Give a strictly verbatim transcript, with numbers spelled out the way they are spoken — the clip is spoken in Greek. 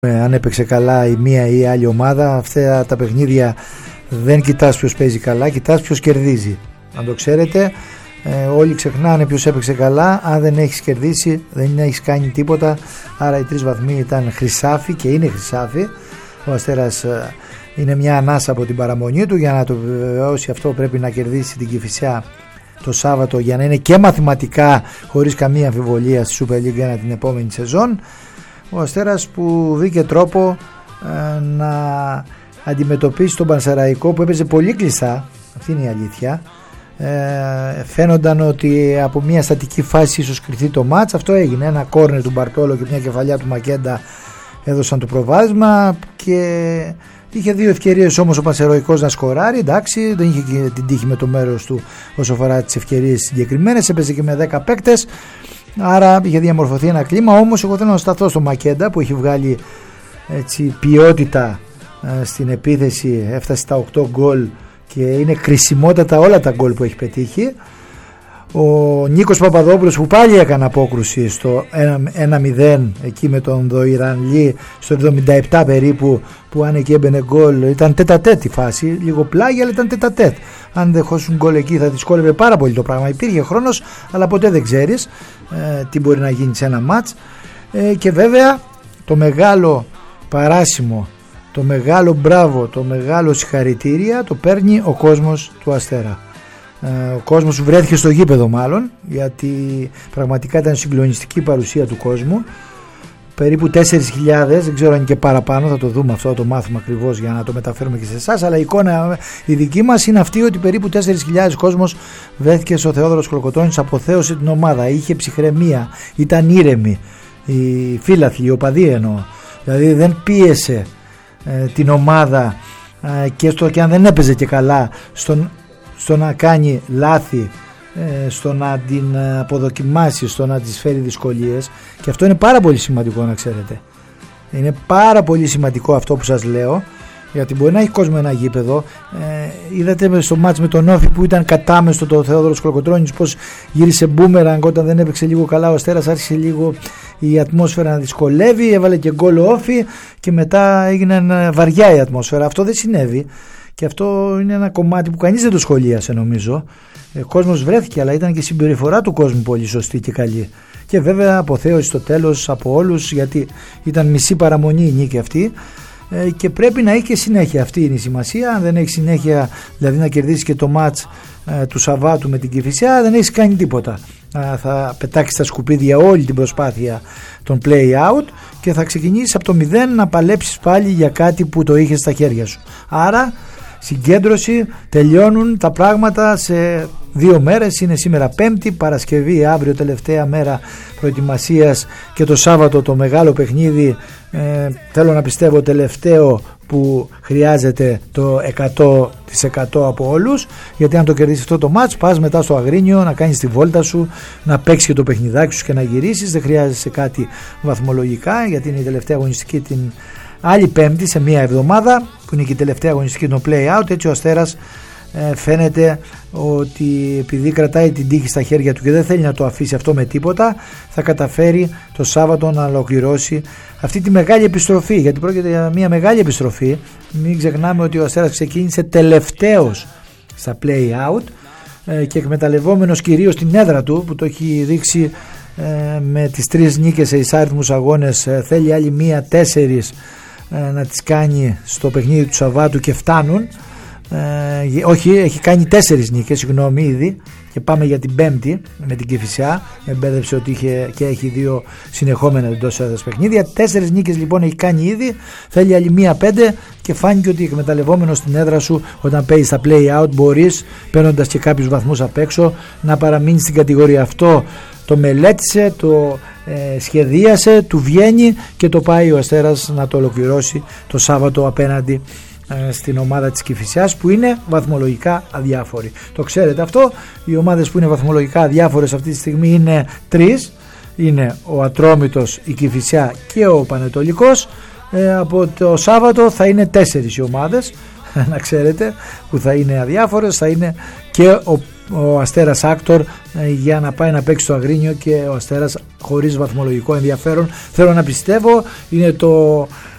αν έπαιξε καλά η μία ή η άλλη ομάδα. Αυτά τα παιχνίδια δεν κοιτάς ποιος παίζει καλά, κοιτάς ποιος κερδίζει. Αν το ξέρετε, ε, όλοι ξεχνάνε ποιος έπαιξε καλά. Αν δεν έχεις κερδίσει, δεν έχεις κάνει τίποτα. Άρα οι τρεις βαθμοί ήταν χρυσάφι και είναι χρυσάφι. Ο Αστέρας ε, είναι μια ανάσα από την παραμονή του. Για να το βεβαιώσει αυτό πρέπει να κερδίσει την Κηφισιά το Σάββατο για να είναι και μαθηματικά χωρίς καμία αμφιβολία στη Super League ένα την επόμενη σεζόν. Ο Αστέρας που βρήκε τρόπο ε, να αντιμετωπίσει τον Πανσεραϊκό που έπαιζε πολύ κλειστά, αυτή είναι η αλήθεια. Ε, φαίνονταν ότι από μια στατική φάση ίσως κρυθεί το μάτς. Αυτό έγινε, ένα κόρνερ του Μπαρτόλο και μια κεφαλιά του Μακέντα έδωσαν το προβάδισμα και είχε δύο ευκαιρίες όμως ο Πανσεραϊκός να σκοράρει. Εντάξει, δεν είχε και την τύχη με το μέρος του όσο αφορά τις ευκαιρίες συγκεκριμένες, έπαιζε και με δέκα παίκτες, άρα είχε διαμορφωθεί ένα κλίμα. Όμως εγώ θέλω να σταθώ στο Μακέντα που έχει βγάλει έτσι, ποιότητα ε, στην επίθεση, έφτασε στα οκτώ γκολ και είναι κρισιμότατα όλα τα γκολ που έχει πετύχει. Ο Νίκος Παπαδόπουλος που πάλι έκανε απόκρουση στο ένα μηδέν εκεί με τον Δοϊρανλή στο εβδομήντα επτά περίπου, που αν εκεί έμπαινε γκολ ήταν τέτα-τέτ η φάση, λίγο πλάγια αλλά ήταν τέτα-τέτ. Αν δεν χώσουν γκολ εκεί θα δυσκόλευε πάρα πολύ το πράγμα. Υπήρχε χρόνος αλλά ποτέ δεν ξέρεις ε, τι μπορεί να γίνει σε ένα μάτς. ε, και βέβαια το μεγάλο παράσημο, το μεγάλο μπράβο, το μεγάλο συγχαρητήρια το παίρνει ο κόσμος του Αστέρα. Ο κόσμος βρέθηκε στο γήπεδο μάλλον, γιατί πραγματικά ήταν συγκλονιστική παρουσία του κόσμου. Περίπου τέσσερις χιλιάδες, δεν ξέρω αν και παραπάνω, θα το δούμε αυτό, θα το μάθουμε ακριβώς για να το μεταφέρουμε και σε εσάς. Αλλά η εικόνα η δική μας είναι αυτή, ότι περίπου τέσσερις χιλιάδες κόσμος βρέθηκε στο Θεόδωρος Κολοκοτρώνης, αποθέωσε την ομάδα, είχε ψυχραιμία, ήταν ήρεμη, οι φίλαθλοι, οι οπαδοί εννοώ. Δηλαδή δεν πίεσε ε, την ομάδα ε, και, στο, και αν δεν έπαιζε και καλά στον στο να κάνει λάθη, στο να την αποδοκιμάσει, στο να της φέρει δυσκολίες, και αυτό είναι πάρα πολύ σημαντικό να ξέρετε. Είναι πάρα πολύ σημαντικό αυτό που σας λέω, γιατί μπορεί να έχει κόσμο ένα γήπεδο. ε, είδατε στο μάτς με τον Όφη που ήταν κατάμεστο το Θεόδωρος Κολοκοτρώνης πως γύρισε μπούμεραγκ όταν δεν έπαιξε λίγο καλά ο Αστέρας, άρχισε λίγο η ατμόσφαιρα να δυσκολεύει, έβαλε και γκολ ο Όφη και μετά έγινε βαριά η ατμόσφαιρα. Αυτό δεν συνέβη. Και αυτό είναι ένα κομμάτι που κανείς δεν το σχολίασε νομίζω. Ο κόσμος βρέθηκε, αλλά ήταν και η συμπεριφορά του κόσμου πολύ σωστή και καλή. Και βέβαια αποθέωση στο τέλος από όλους, γιατί ήταν μισή παραμονή η νίκη αυτή. Ε, και πρέπει να έχει και συνέχεια. Αυτή είναι η σημασία. Αν δεν έχει συνέχεια, δηλαδή να κερδίσει και το μάτς ε, του Σαββάτου με την Κηφισιά, δεν έχει κάνει τίποτα. Ε, θα πετάξει στα σκουπίδια όλη την προσπάθεια των play out και θα ξεκινήσεις από το μηδέν να παλέψεις πάλι για κάτι που το είχες στα χέρια σου. Άρα συγκέντρωση, τελειώνουν τα πράγματα σε δύο μέρες. Είναι σήμερα Πέμπτη, Παρασκευή αύριο τελευταία μέρα προετοιμασίας και το Σάββατο το μεγάλο παιχνίδι, ε, θέλω να πιστεύω τελευταίο, που χρειάζεται το εκατό τοις εκατό από όλους, γιατί αν το κερδίσεις αυτό το μάτς πας μετά στο Αγρίνιο να κάνεις τη βόλτα σου, να παίξεις και το παιχνιδάκι σου και να γυρίσεις. Δεν χρειάζεσαι κάτι βαθμολογικά, γιατί είναι η τελευταία αγωνιστική την άλλη Πέμπτη σε μία εβδομάδα, που είναι και η τελευταία αγωνιστική των play out. Έτσι ο Αστέρας ε, φαίνεται ότι επειδή κρατάει την τύχη στα χέρια του και δεν θέλει να το αφήσει αυτό με τίποτα, θα καταφέρει το Σάββατο να ολοκληρώσει αυτή τη μεγάλη επιστροφή, γιατί πρόκειται για μια μεγάλη επιστροφή. Μην ξεχνάμε ότι ο Αστέρας ξεκίνησε τελευταίος στα play out ε, και εκμεταλλευόμενος κυρίως την έδρα του, που το έχει δείξει ε, με τις τρεις νίκες σε εισάριθμους αγώνες. ε, θέλει άλλη μία τέσσερις να τις κάνει στο παιχνίδι του Σαββάτου και φτάνουν. Ε, όχι, έχει κάνει τέσσερις νίκες, συγγνώμη, ήδη, και πάμε για την Πέμπτη με την Κηφισιά. Εμπέδεψε ότι είχε και έχει δύο συνεχόμενα εντός έδρας παιχνίδια. Τέσσερις νίκες λοιπόν έχει κάνει ήδη. Θέλει άλλη μία πέντε και φάνηκε ότι εκμεταλλευόμενος την έδρα σου, όταν παίζει στα play out, μπορείς, παίρνοντας και κάποιους βαθμούς απ' έξω, να παραμείνεις στην κατηγορία. Αυτό το μελέτησε, το ε, σχεδίασε, του βγαίνει και το πάει ο Αστέρας να το ολοκληρώσει το Σάββατο απέναντι ε, στην ομάδα της Κηφισιάς, που είναι βαθμολογικά αδιάφορη. Το ξέρετε αυτό. Οι ομάδες που είναι βαθμολογικά αδιάφορες αυτή τη στιγμή είναι τρεις. Είναι ο Ατρόμητος, η Κηφισιά και ο Πανετολικός. Ε, από το Σάββατο θα είναι τέσσερις οι ομάδες, να ξέρετε, που θα είναι αδιάφορες. Θα είναι και ο ο Αστέρας Άκτορ για να πάει να παίξει στο Αγρίνιο και ο Αστέρας χωρίς βαθμολογικό ενδιαφέρον. Θέλω να πιστεύω, είναι το